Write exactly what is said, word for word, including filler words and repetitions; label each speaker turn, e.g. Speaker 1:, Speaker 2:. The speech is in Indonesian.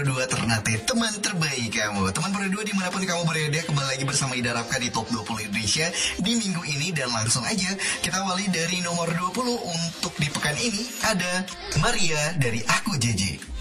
Speaker 1: Pro dua Ternate, teman terbaik kamu. Teman Pro dua dimanapun kamu berada, kembali lagi bersama Ida Rapka di Top dua puluh Indonesia di minggu ini. Dan langsung aja kita awali dari nomor dua puluh. Untuk di pekan ini ada Maria dari Aku J J.